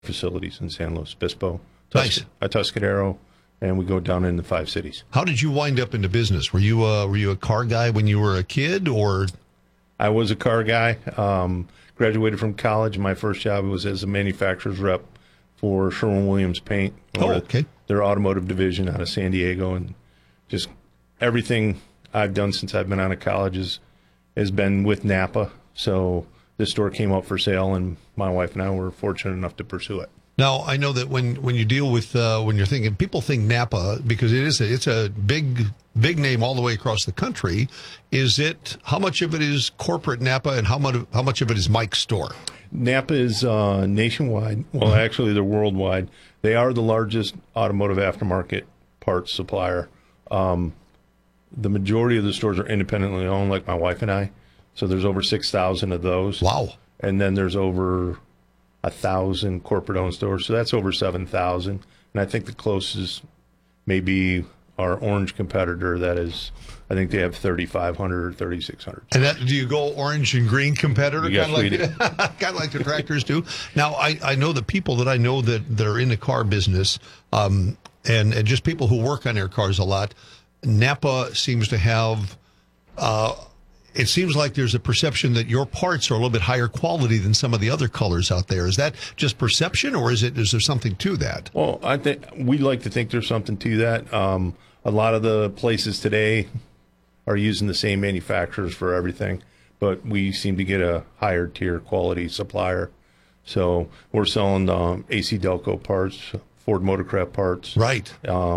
facilities in San Luis Obispo, Nice. Tuscadero, and we go down in the 5 cities. How did you wind up into business? Were you a car guy when you were a kid, or? I was a car guy. Graduated from college. My first job was as a manufacturer's rep for Sherwin-Williams Paint. Oh, okay. Their automotive division out of San Diego, and just everything I've done since I've been out of college has been with Napa. So this store came up for sale, and my wife and I were fortunate enough to pursue it. Now, I know that when you deal with, when you're thinking, people think Napa, because it's a big name all the way across the country. How much of it is corporate Napa, and how much of it is Mike's store? Napa is nationwide. Well, actually, they're worldwide. They are the largest automotive aftermarket parts supplier. The majority of the stores are independently owned, like my wife and I. So there's over 6,000 of those. Wow. And then there's over 1,000 corporate-owned stores. So that's over 7,000. And I think the closest may be our orange competitor. That is, I think they have 3,500 or 3,600. And do you go orange and green competitor? Yes, we do. Kind of like the tractors do. Now, I know the people that I know that are in the car business, and just people who work on their cars a lot, Napa seems to have, it seems like there's a perception that your parts are a little bit higher quality than some of the other colors out there. Is that just perception, or is there something to that? Well, I think we like to think there's something to that. A lot of the places today are using the same manufacturers for everything, but we seem to get a higher tier quality supplier. So we're selling AC Delco parts, Ford Motorcraft parts. Right.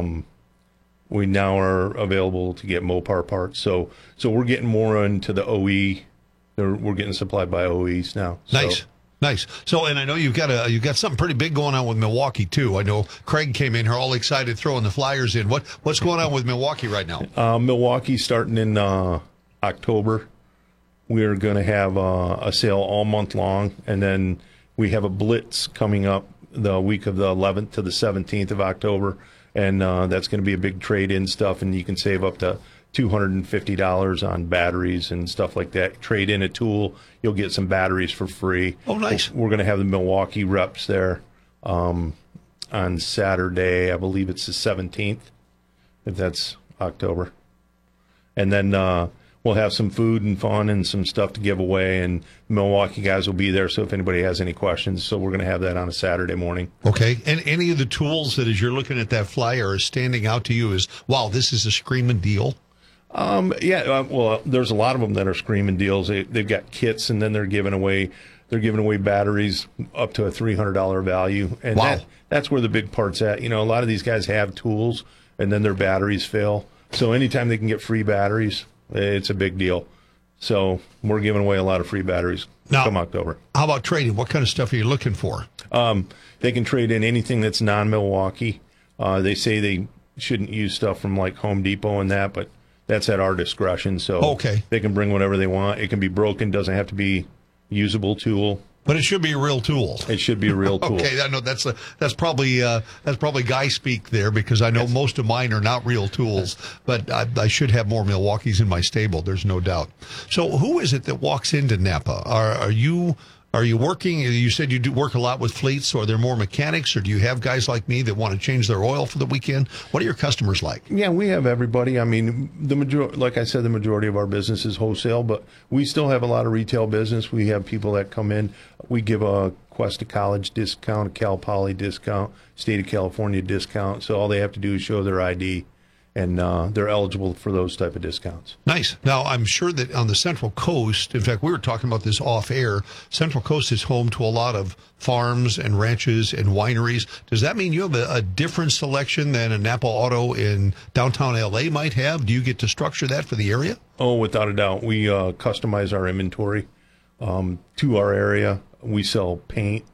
We now are available to get Mopar parts. So we're getting more into the OE. We're getting supplied by OEs now. Nice. So, and I know you've got something pretty big going on with Milwaukee too. I know Craig came in here all excited, throwing the flyers in. What's going on with Milwaukee right now? Milwaukee starting in October. We're going to have a sale all month long, and then we have a blitz coming up the week of the 11th to the 17th of October. And that's going to be a big trade-in stuff, and you can save up to $250 on batteries and stuff like that. Trade in a tool, you'll get some batteries for free. Oh, nice. We're going to have the Milwaukee reps there on Saturday. I believe it's the 17th, if that's October. And then we'll have some food and fun and some stuff to give away, and the Milwaukee guys will be there, so if anybody has any questions. So we're going to have that on a Saturday morning. Okay. And any of the tools that, as you're looking at that flyer, are standing out to you as, wow, this is a screaming deal? Well, there's a lot of them that are screaming deals. They've got kits, and then they're giving away batteries up to a $300 value. And wow. That's where the big part's at. You know, a lot of these guys have tools, and then their batteries fail. So anytime they can get free batteries, it's a big deal. So we're giving away a lot of free batteries come October. How about trading? What kind of stuff are you looking for? They can trade in anything that's non-Milwaukee. They say they shouldn't use stuff from like Home Depot and that, but that's at our discretion. So they can bring whatever they want. It can be broken, doesn't have to be usable tool. But it should be a real tool. It should be a real tool. Okay, I know that's probably guy speak there, because I know most of mine are not real tools. But I should have more Milwaukees in my stable. There's no doubt. So who is it that walks into Napa? Are you working? You said you do work a lot with fleets. So are there more mechanics, or do you have guys like me that want to change their oil for the weekend? What are your customers like? Yeah, we have everybody. I mean, like I said, the majority of our business is wholesale, but we still have a lot of retail business. We have people that come in. We give a Cuesta College discount, a Cal Poly discount, State of California discount. So all they have to do is show their ID, and they're eligible for those type of discounts. Nice. Now, I'm sure that on the Central Coast, in fact, we were talking about this off air, Central Coast is home to a lot of farms and ranches and wineries. Does that mean you have a different selection than a Napa Auto in downtown L.A. might have? Do you get to structure that for the area? Oh, without a doubt. We customize our inventory to our area. We sell paint.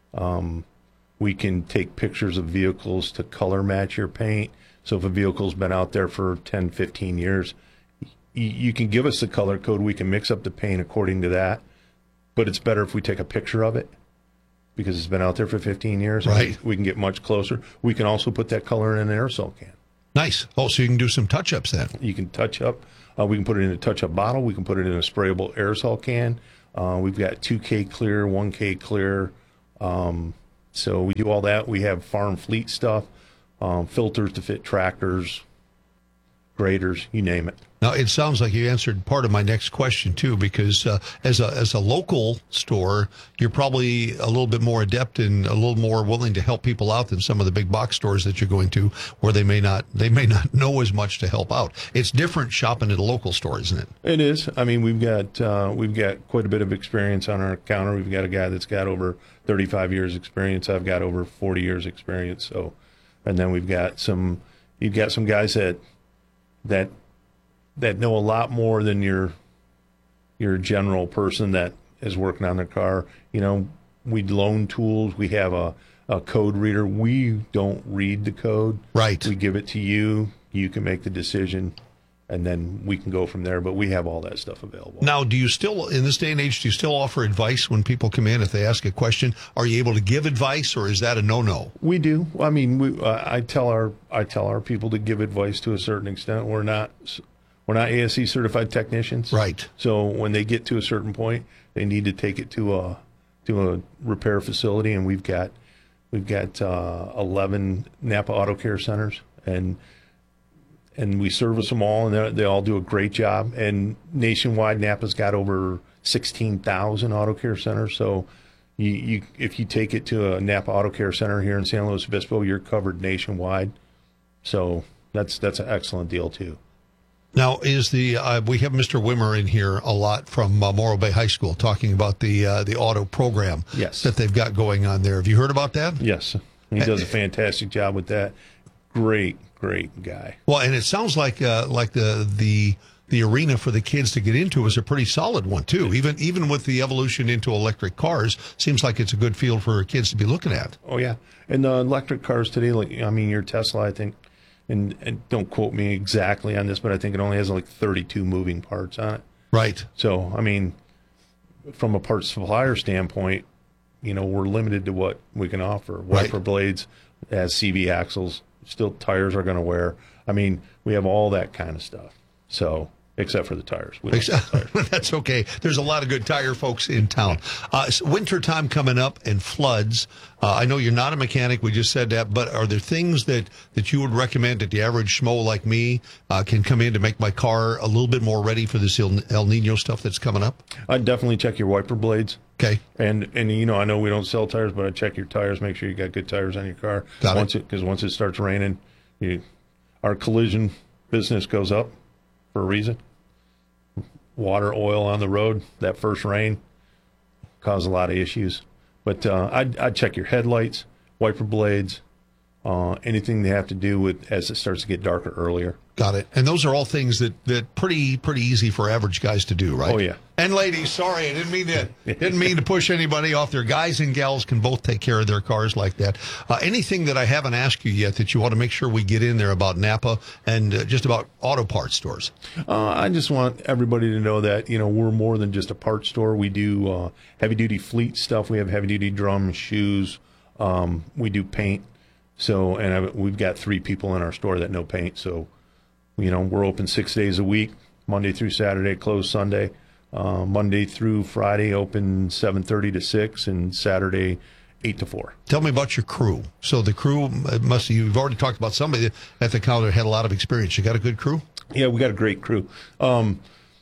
We can take pictures of vehicles to color match your paint. So if a vehicle's been out there for 10, 15 years, you can give us the color code. We can mix up the paint according to that. But it's better if we take a picture of it, because it's been out there for 15 years. Right. We can get much closer. We can also put that color in an aerosol can. Nice. Oh, so you can do some touch-ups then. You can touch up. We can put it in a touch-up bottle. We can put it in a sprayable aerosol can. We've got 2K clear, 1K clear. So we do all that. We have farm fleet stuff, filters to fit tractors, graders, you name it. Now, it sounds like you answered part of my next question, too, because as a local store, you're probably a little bit more adept and a little more willing to help people out than some of the big box stores that you're going to, where they may not know as much to help out. It's different shopping at a local store, isn't it? It is. I mean, we've got quite a bit of experience on our counter. We've got a guy that's got over 35 years experience. I've got over 40 years experience. So, and then you've got some guys that know a lot more than your general person that is working on their car. You know, we loan tools. We have a code reader. We don't read the code. Right. We give it to you. You can make the decision, and then we can go from there. But we have all that stuff available. Now, do you still, in this day and age, do you still offer advice when people come in if they ask a question? Are you able to give advice, or is that a no-no? We do. I mean, I tell our people to give advice to a certain extent. We're not ASE certified technicians. Right. So when they get to a certain point, they need to take it to a repair facility, and we've got 11 Napa Auto Care centers, and we service them all, and they all do a great job. And nationwide, Napa's got over 16,000 auto care centers. So if you take it to a Napa Auto Care Center here in San Luis Obispo, you're covered nationwide. So that's an excellent deal too. Now, we have Mr. Wimmer in here a lot from Morro Bay High School talking about the auto program that they've got going on there. Have you heard about that? Yes. He does a fantastic job with that. Great guy. Well, and it sounds like the arena for the kids to get into is a pretty solid one too. Even with the evolution into electric cars, seems like it's a good field for kids to be looking at. Oh yeah, and the electric cars today, your Tesla, I think. And don't quote me exactly on this, but I think it only has like 32 moving parts on it. Right. So, I mean, from a parts supplier standpoint, we're limited to what we can offer. Wiper blades, as CV axles, still tires are going to wear. I mean, we have all that kind of stuff. So, except for the tires. That's okay. There's a lot of good tire folks in town. Winter time coming up and floods. I know you're not a mechanic. We just said that. But are there things that you would recommend that the average schmo like me can come in to make my car a little bit more ready for this El Nino stuff that's coming up? I'd definitely check your wiper blades. Okay. And I know we don't sell tires, but I check your tires, make sure you got good tires on your car. Because once it starts raining, our collision business goes up for a reason. Water, oil on the road, that first rain caused a lot of issues. But I'd check your headlights, wiper blades, anything they have to do with as it starts to get darker earlier. Got it. And those are all things that pretty easy for average guys to do, right? Oh yeah. And ladies, sorry, I didn't mean to push anybody off there. Guys and gals can both take care of their cars like that. Anything that I haven't asked you yet that you want to make sure we get in there about Napa and just about auto parts stores? I just want everybody to know that we're more than just a parts store. We do heavy duty fleet stuff. We have heavy duty drums, shoes. We do paint. So we've got 3 people in our store that know paint. So we're open 6 days a week, Monday through Saturday, closed Sunday. Monday through Friday, open 7:30 to 6, and Saturday 8 to 4. Tell me about your crew. So the crew you've already talked about somebody at the counter had a lot of experience. You got a good crew? Yeah, we got a great crew. I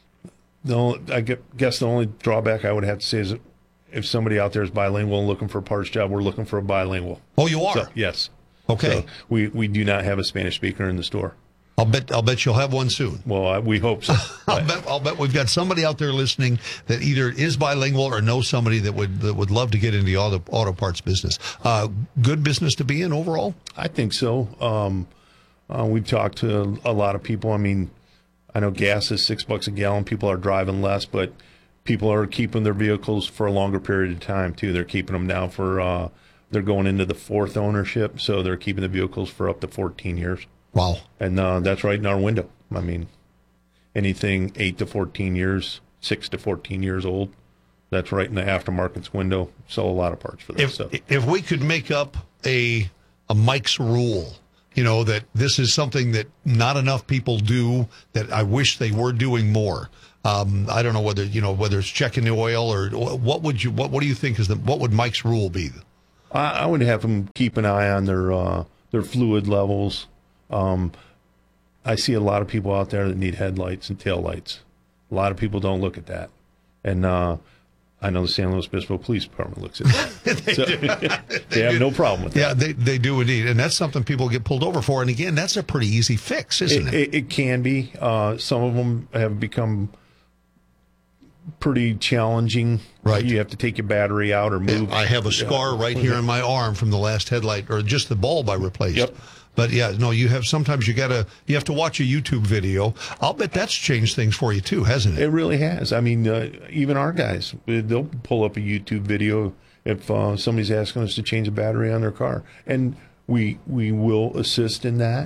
guess the only drawback I would have to say is if somebody out there is bilingual and looking for a parts job, we're looking for a bilingual. Oh, you are? So, yes. Okay. So we do not have a Spanish speaker in the store. I'll bet you'll have one soon. Well, we hope so. I'll bet we've got somebody out there listening that either is bilingual or knows somebody that would love to get into the auto parts business. Good business to be in overall? I think so. We've talked to a lot of people. I mean, I know gas is $6 a gallon. People are driving less, but people are keeping their vehicles for a longer period of time too. They're keeping them now for they're going into the 4th ownership, so they're keeping the vehicles for up to 14 years. Wow. And that's right in our window. I mean, anything 8 to 14 years, 6 to 14 years old, that's right in the aftermarket's window. Sell a lot of parts for that stuff. If we could make up a Mike's rule, that this is something that not enough people do, that I wish they were doing more. I don't know whether it's checking the oil or what do you think what would Mike's rule be? I would have them keep an eye on their fluid levels. I see a lot of people out there that need headlights and taillights. A lot of people don't look at that. And I know the San Luis Obispo Police Department looks at that. they have no problem with that. Yeah, they do indeed. And that's something people get pulled over for. And again, that's a pretty easy fix, isn't it? It can be. Some of them have become pretty challenging. Right. You have to take your battery out or move. Yeah, I have a scar right here on my arm from the last headlight, or just the bulb I replaced. Yep. But yeah, no, sometimes you have to watch a YouTube video. I'll bet that's changed things for you too, hasn't it? It really has. I mean, even our guys, they'll pull up a YouTube video if somebody's asking us to change a battery on their car, and we will assist in that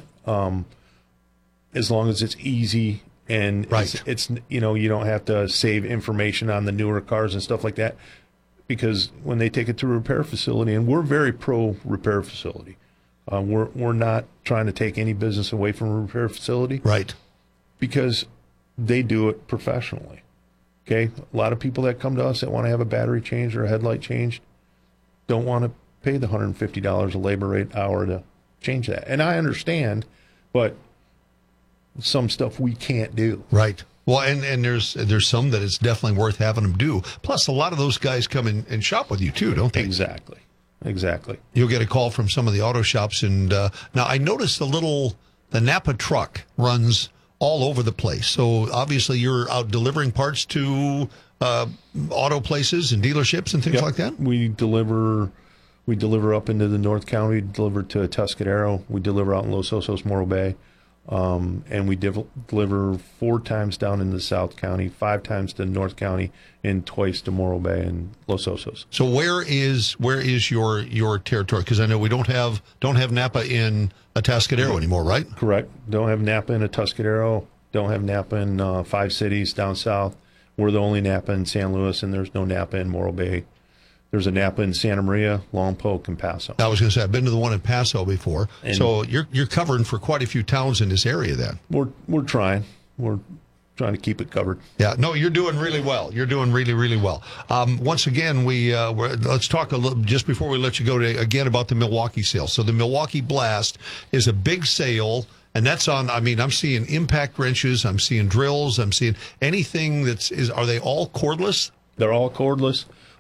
as long as it's easy and right. It's you don't have to save information on the newer cars and stuff like that, because when they take it to a repair facility, and we're very pro repair facility. We're not trying to take any business away from a repair facility. Right. Because they do it professionally. Okay? A lot of people that come to us that want to have a battery changed or a headlight changed don't want to pay the $150 a labor rate hour to change that. And I understand, but some stuff we can't do. Right. Well, and there's some that it's definitely worth having them do. Plus, a lot of those guys come in and shop with you too, don't they? Exactly. You'll get a call from some of the auto shops, and now I noticed the Napa truck runs all over the place. So obviously you're out delivering parts to auto places and dealerships and things like that. We deliver up into the North County. We deliver to Tuscadero. We deliver out in Los Osos, Morro Bay. And we deliver 4 times down in the South County, 5 times to North County, and twice to Morro Bay and Los Osos. So where is your territory? Because I know we don't have Napa in Atascadero anymore, right? Correct. Don't have Napa in Atascadero. Don't have Napa in 5 cities down south. We're the only Napa in San Luis, and there's no Napa in Morro Bay. There's a Napa in Santa Maria, Lompoc, and Paso. I was going to say, I've been to the one in Paso before. And so you're covering for quite a few towns in this area then. We're trying. We're trying to keep it covered. Yeah, no, you're doing really well. You're doing really, really well. Once again, let's talk a little, just before we let you go, again about the Milwaukee sale. So the Milwaukee Blast is a big sale. And that's on, I'm seeing impact wrenches, I'm seeing drills, I'm seeing anything are they all cordless? They're all cordless.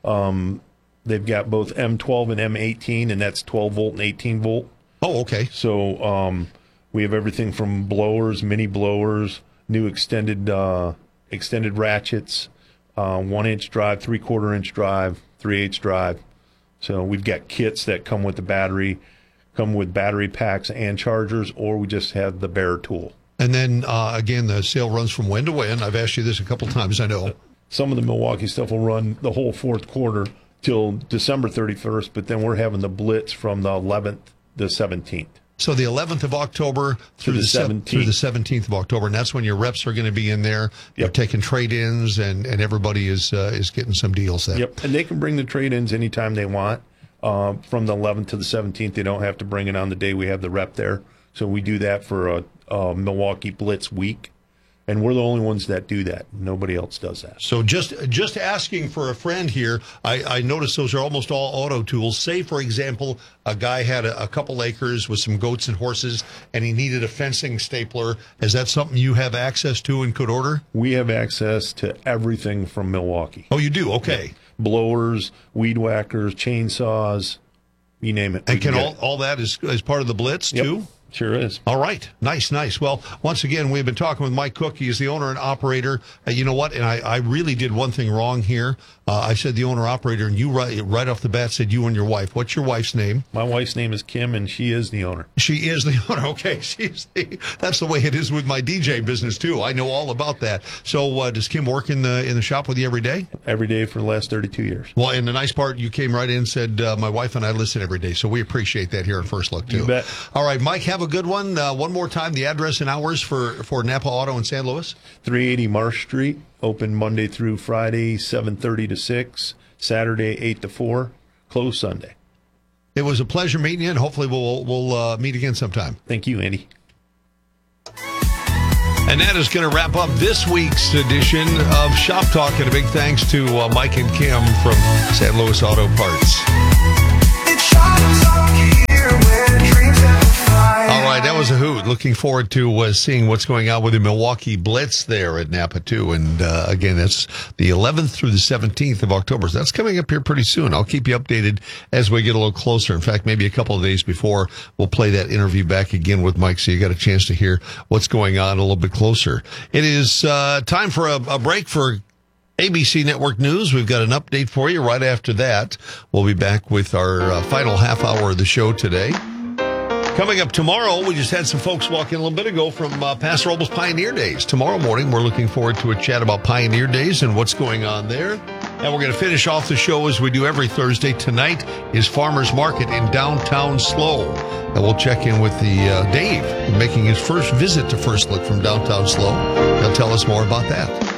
They've got both M12 and M18, and that's 12 volt and 18 volt. Oh, okay. So we have everything from blowers, mini blowers, new extended ratchets, 1-inch drive, 3/4-inch drive, 3/8 drive. So we've got kits that come with the battery, come with battery packs and chargers, or we just have the bare tool. And then, again, the sale runs from when to when? I've asked you this a couple times, I know. Some of the Milwaukee stuff will run the whole 4th quarter till December 31st, but then we're having the blitz from the 11th to 17th. So the 11th of October through the 17th of October, and that's when your reps are going to be in there. They're taking trade-ins, and everybody is getting some deals there. Yep, and they can bring the trade-ins anytime they want. From the 11th to the 17th, they don't have to bring it on the day we have the rep there. So we do that for a Milwaukee Blitz week. And we're the only ones that do that. Nobody else does that. So just asking for a friend here, I noticed those are almost all auto tools. Say, for example, a guy had a couple acres with some goats and horses, and he needed a fencing stapler. Is that something you have access to and could order? We have access to everything from Milwaukee. Oh, you do? Okay. Yeah. Blowers, weed whackers, chainsaws, you name it. And can all that is part of the Blitz, too? Sure is. All right. Nice. Well, once again, we've been talking with Mike Cook. He is the owner and operator. You know what? And I really did one thing wrong here. I said the owner-operator, and you right off the bat said you and your wife. What's your wife's name? My wife's name is Kim, and she is the owner. She is the owner. Okay. That's the way it is with my DJ business, too. I know all about that. So does Kim work in the shop with you every day? Every day for the last 32 years. Well, and the nice part, you came right in and said, my wife and I listen every day. So we appreciate that here in First Look, too. You bet. All right, Mike, have a good one. One more time, the address and hours for Napa Auto in San Luis? 380 Marsh Street, open Monday through Friday, 7:30 to 6, Saturday 8 to 4, closed Sunday. It was a pleasure meeting you, and hopefully we'll meet again sometime. Thank you, Andy. And that is going to wrap up this week's edition of Shop Talk, and a big thanks to Mike and Kim from San Luis Auto Parts. good. Looking forward to seeing what's going on with the Milwaukee Blitz there at Napa, too. And again, that's the 11th through the 17th of October. So that's coming up here pretty soon. I'll keep you updated as we get a little closer. In fact, maybe a couple of days before, we'll play that interview back again with Mike, so you got a chance to hear what's going on a little bit closer. It is time for a break for ABC Network News. We've got an update for you right after that. We'll be back with our final half hour of the show today. Coming up tomorrow, we just had some folks walk in a little bit ago from Paso Robles Pioneer Days. Tomorrow morning, we're looking forward to a chat about Pioneer Days and what's going on there. And we're going to finish off the show as we do every Thursday. Tonight is Farmers Market in downtown SLO. And we'll check in with the Dave, making his first visit to First Look from downtown SLO. He'll tell us more about that.